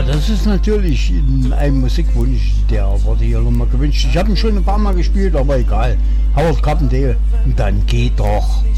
Ja, das ist natürlich ein Musikwunsch, der wurde hier nochmal gewünscht. Ich habe ihn schon ein paar Mal gespielt, aber egal. Howard Carpendale, und dann geht doch.